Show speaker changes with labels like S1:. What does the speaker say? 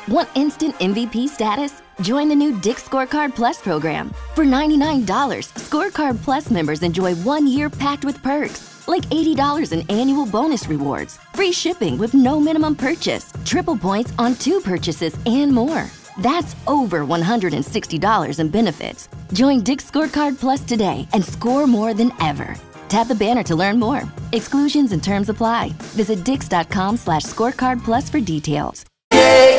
S1: Want instant MVP status? Join the new Dick's Scorecard Plus program. For $99, Scorecard Plus members enjoy 1 year packed with perks, like $80 in annual bonus rewards, free shipping with no minimum purchase, triple points on 2 purchases, and more. That's over $160 in benefits. Join Dick's Scorecard Plus today and score more than ever. Tap the banner to learn more. Exclusions and terms apply. Visit dix.com/scorecardplus for details.